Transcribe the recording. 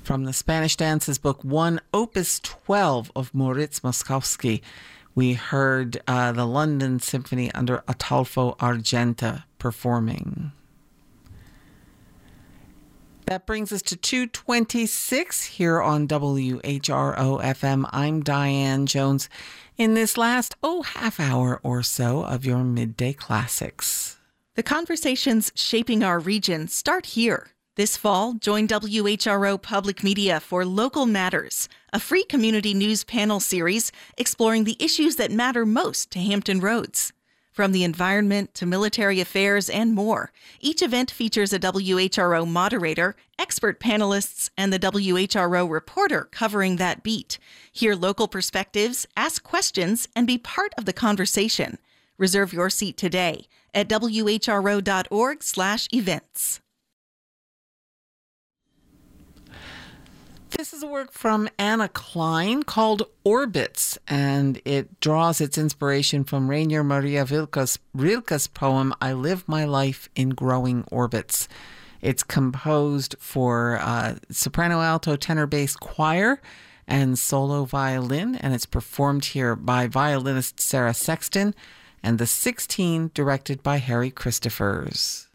From the Spanish Dances Book 1, Opus 12 of Moritz Moszkowski, we heard the London Symphony under Ataulfo Argenta performing. That brings us to 2:26 here on WHRO-FM. I'm Diane Jones in this last, half hour or so of your Midday Classics. The conversations shaping our region start here. This fall, join WHRO Public Media for Local Matters, a free community news panel series exploring the issues that matter most to Hampton Roads. From the environment to military affairs and more, each event features a WHRO moderator, expert panelists, and the WHRO reporter covering that beat. Hear local perspectives, ask questions, and be part of the conversation. Reserve your seat today at whro.org/events. This is a work from Anna Klein called Orbits, and it draws its inspiration from Rainer Maria Rilke's poem, I Live My Life in Growing Orbits. It's composed for soprano, alto, tenor, bass, choir, and solo violin, and it's performed here by violinist Sarah Sexton, and the 16 directed by Harry Christophers.